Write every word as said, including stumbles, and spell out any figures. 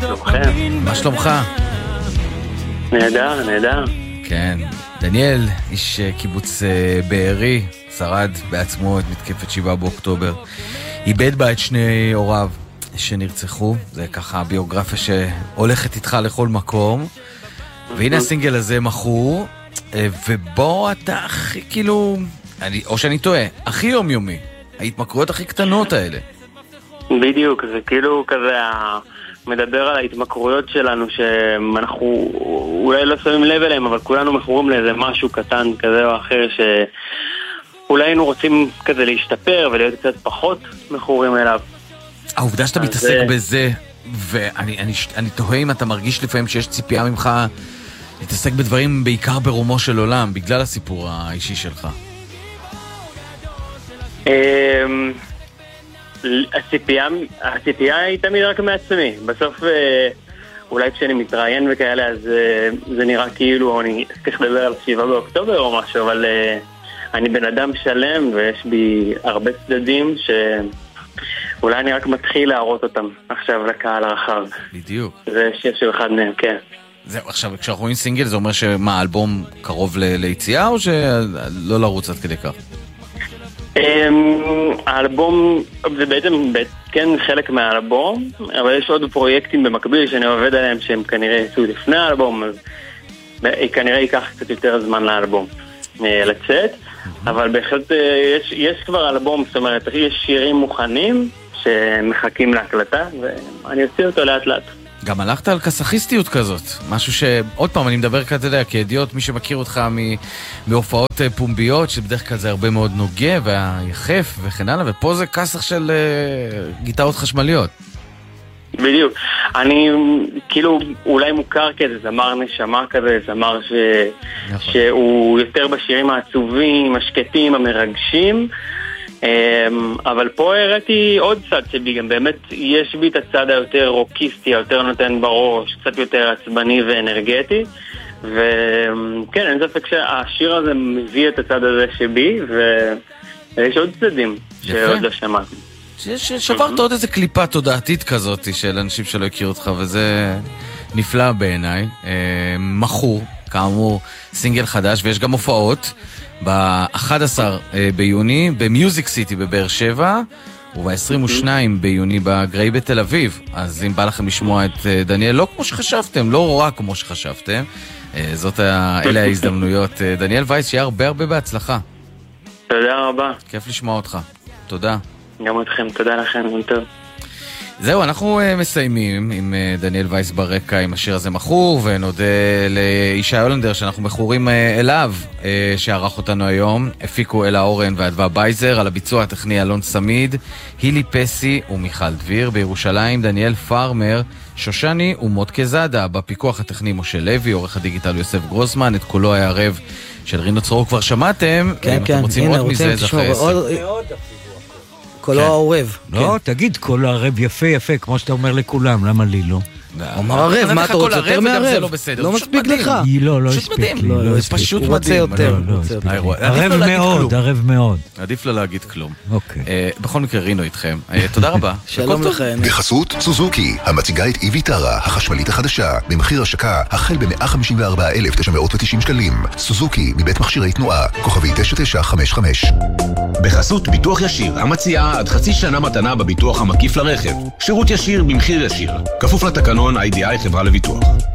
שלומכם? מה שלומך? נהדר, נהדר. כן, דניאל, איש קיבוץ בארי, שרד בעצמו את מתקפת שבעה באוקטובר. איבד בה את שני הוריו שנרצחו, זה ככה ביוגרפיה שהולכת איתך לכל מקום. והנה הסינגל הזה מכור, ובו אתה הכי כאילו, אני, או שאני טועה, הכי יומיומי, ההתמכרויות הכי קטנות האלה. בדיוק, זה כאילו כזה מדבר על ההתמכרויות שלנו שאנחנו אולי לא שמים לב אליהם, אבל כולנו מכורים לאיזה משהו קטן כזה או אחר שאולי היינו רוצים כזה להשתפר ולהיות קצת פחות מכורים אליו. העובדה שאתה מתעסק בזה, ואני אני, אני תוהה אם אתה מרגיש לפעמים שיש ציפייה ממך להתעסק בדברים בעיקר ברומו של עולם, בגלל הסיפור האישי שלך. הציפייה, הציפייה היא תמיד רק מעצמי. בסוף אולי כשאני מתראיין וכאלה אז זה נראה כאילו אני צריך לדבר על שבעה באוקטובר או משהו, אבל אני בן אדם שלם ויש בי הרבה צדדים שאולי אני רק מתחיל להראות אותם עכשיו לקהל הרחב. בדיוק. זה שיר של אחד מהם, כן. זהו, עכשיו כשאנחנו רואים סינגל זה אומר שמה, האלבום קרוב ל- ליציאה או שלא לרוץ עד כדי כך? האלבום זה בעצם כן חלק מהאלבום, אבל יש עוד פרויקטים במקביל שאני עובד עליהם שהם כנראה יצאו לפני האלבום, אז כנראה ייקח קצת יותר זמן לאלבום לצאת, אבל בהחלט יש, יש כבר אלבום, זאת אומרת יש שירים מוכנים שמחכים להקלטה ואני אוציא אותו לאט לאט. גם הלכת על קסאכיסטיות כזאת, משהו שעוד פעם אני מדבר כאן, אתה יודע, כידיעות, מי שמכיר אותך מהופעות פומביות, שבדרך כלל זה הרבה מאוד נוגע והיחף וכן הלאה, ופה זה קסח של uh, גיטרות חשמליות. בדיוק. אני כאילו אולי מוכר כזה זמר נשמה כזה, זמר ש... נכון. שהוא יותר בשירים העצובים, השקטים, המרגשים, אבל פה הראיתי עוד צד שבי, גם באמת יש בי את הצד היותר רוקיסטי, היותר נותן בראש, קצת יותר עצבני ואנרגטי, וכן, אין ספק שהשיר הזה מביא את הצד הזה שבי, ויש עוד צדדים שעוד לא שמעתי. שברת עוד איזה קליפה תודעתית כזאת של אנשים שלא הכירו אותך, וזה נפלא בעיניי. מכור, כאמור, סינגל חדש, ויש גם הופעות ב-אחד עשר ביוני במיוזיק סיטי בבאר שבע, וב-עשרים ושניים ביוני בגריי בתל אביב. אז אם בא לכם לשמוע את דניאל, לא כמו שחשבתם, לא רק כמו שחשבתם, זאת אלה ההזדמנויות. דניאל וייס, שיהיה הרבה הרבה בהצלחה. תודה רבה. כיף לשמוע אותך. תודה. גם אתכם, תודה לכם, טוב. זהו, אנחנו uh, מסיימים עם uh, דניאל וייס ברקע עם השיר הזה מכור, ונודה לאישי הולנדר שאנחנו מכורים uh, אליו, uh, שערך אותנו היום. הפיקו אלה אורן ואדווה בייזר, על הביצוע הטכני אלון סמיד, הילי פסי ומיכל דביר. בירושלים דניאל פארמר, שושני ומודקה זאדה. בפיקוח הטכני משה לוי, עורך הדיגיטל יוסף גרוסמן. את קולו הערב של רינו צרור כבר שמעתם. כן, כן, אתם רוצים הנה, עוד מזה, זה אחרי עשר. קולו העורב. לא, תגיד, קולו הערב יפה יפה, כמו שאתה אומר לכולם, למה לי לא? אומר ערב, מה אתה רוצה יותר מערב? לא מספיק לך. לא, לא הספיק לי. זה פשוט הוא רוצה יותר. ערב מאוד, ערב מאוד. עדיף לא להגיד כלום. אוקיי. בכל מקרה, רינו איתכם. תודה רבה. שלום לכם. בחסות סוזוקי, המציגה את איביטרה, החשמלית החדשה, במחיר השקה החל ב-מאה חמישים וארבעה אלף תשע מאות ותשעים שקלים. סוזוקי, מבית מכשירי תנועה, כוכבי תשע תשע חמש חמש. בחסות ביטוח ישיר, המציעה עד חצי שנה מתנה בביטוח המקיף לרכב. שירות ישיר במחיר ישיר. כפוף לתקנון איי די איי חברה לביטוח.